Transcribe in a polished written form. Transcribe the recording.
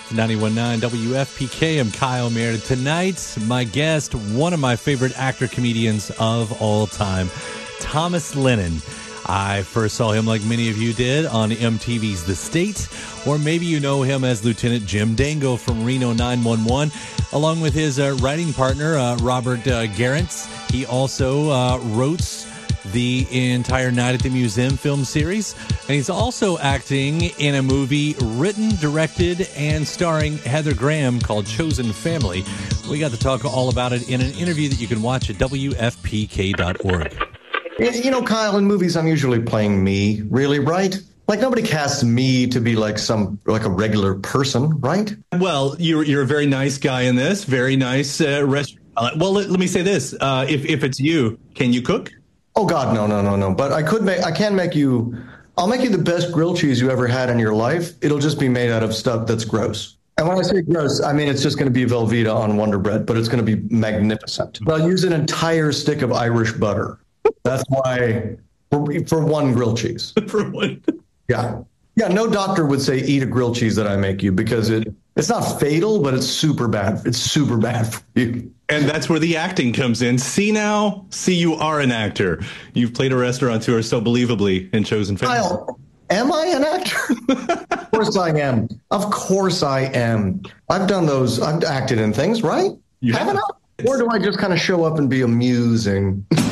91.9 WFPK. I'm Kyle Meredith. Tonight, my guest, one of my favorite actor-comedians of all time, Thomas Lennon. I first saw him, like many of you did, on MTV's The State, or maybe you know him as Lieutenant Jim Dango from Reno 911, along with his writing partner, Robert Garrett. He also wrote the entire Night at the Museum film series, and he's also acting in a movie written, directed, and starring Heather Graham called Chosen Family. We got to talk all about it in an interview that you can watch at WFPK.org. You know, Kyle, in movies, I'm usually playing me, really, right? Like, nobody casts me to be like a regular person, right? Well, you're a very nice guy in this, very nice restaurant. Well, let me say this. If it's you, can you cook? Oh, God, no. But I'll make you the best grilled cheese you ever had in your life. It'll just be made out of stuff that's gross. And when I say gross, I mean, it's just going to be Velveeta on Wonder Bread, but it's going to be magnificent. But I'll use an entire stick of Irish butter. That's why, for one grilled cheese. For one. Yeah. Yeah, no doctor would say eat a grilled cheese that I make you because it's not fatal, but it's super bad. It's super bad for you. And that's where the acting comes in. See, you are an actor. You've played a restaurateur so believably in Chosen Family. Kyle, am I an actor? Of course I am. Of course I am. I've done those. I've acted in things, right? You haven't I? Or do I just kind of show up and be amusing?